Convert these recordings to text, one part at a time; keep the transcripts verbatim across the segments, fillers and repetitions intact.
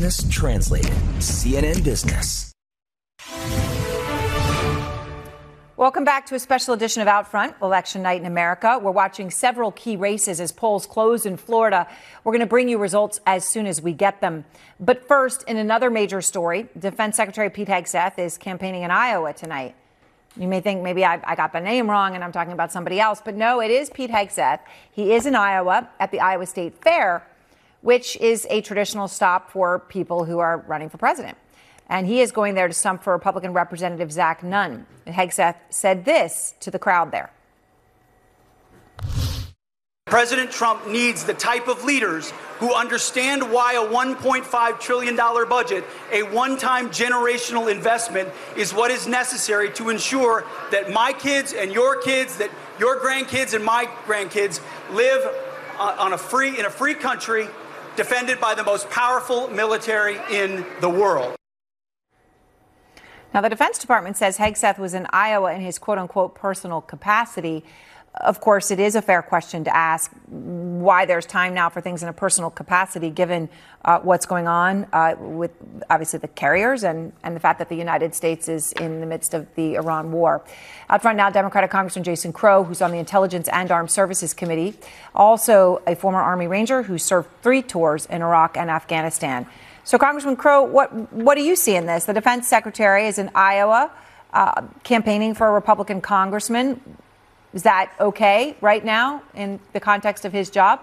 Business Translated, C N N Business. Welcome back to a special edition of Outfront, Election Night in America. We're watching several key races as polls close in Florida. We're going to bring you results as soon as we get them. But first, in another major story, Defense Secretary Pete Hegseth is campaigning in Iowa tonight. You may think maybe I, I got the name wrong and I'm talking about somebody else, but no, it is Pete Hegseth. He is in Iowa at the Iowa State Fair, which is a traditional stop for people who are running for president. And he is going there to stump for Republican Representative Zach Nunn. Hegseth said this to the crowd there. President Trump needs the type of leaders who understand why a one point five trillion dollars budget, a one-time generational investment, is what is necessary to ensure that my kids and your kids, that your grandkids and my grandkids live on a free, in a free country defended by the most powerful military in the world. Now, the Defense Department says Hegseth was in Iowa in his quote-unquote personal capacity. Of course, it is a fair question to ask why there's time now for things in a personal capacity, given uh, what's going on uh, with, obviously, the carriers and, and the fact that the United States is in the midst of the Iran war. Out front now, Democratic Congressman Jason Crow, who's on the Intelligence and Armed Services Committee, also a former Army Ranger who served three tours in Iraq and Afghanistan. So, Congressman Crow, what what do you see in this? The Defense Secretary is in Iowa uh, campaigning for a Republican congressman. Is that okay right now in the context of his job?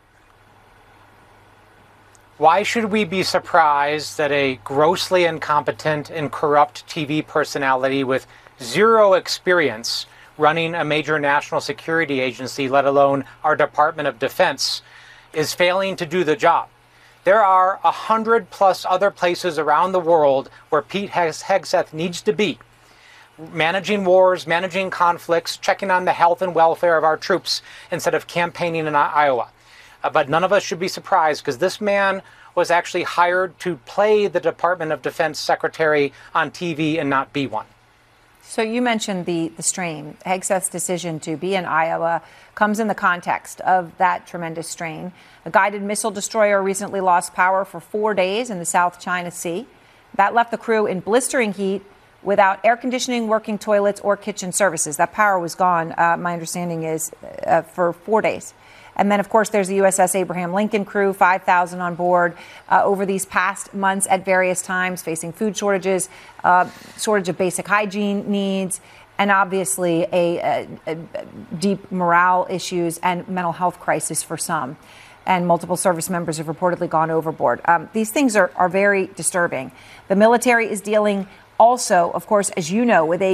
Why should we be surprised that a grossly incompetent and corrupt T V personality with zero experience running a major national security agency, let alone our Department of Defense, is failing to do the job? There are a hundred plus other places around the world where Pete Hegseth needs to be, managing wars, managing conflicts, checking on the health and welfare of our troops instead of campaigning in Iowa. Uh, but none of us should be surprised because this man was actually hired to play the Department of Defense secretary on T V and not be one. So you mentioned the, the strain. Hegseth's decision to be in Iowa comes in the context of that tremendous strain. A guided missile destroyer recently lost power for four days in the South China Sea. That left the crew in blistering heat without air conditioning, working toilets, or kitchen services. That power was gone, uh, my understanding is, uh, for four days. And then, of course, there's the U S S Abraham Lincoln crew, five thousand on board uh, over these past months at various times, facing food shortages, uh, shortage of basic hygiene needs, and obviously a, a, a deep morale issues and mental health crisis for some. And multiple service members have reportedly gone overboard. Um, these things are, are very disturbing. The military is dealing also, of course, as you know, with a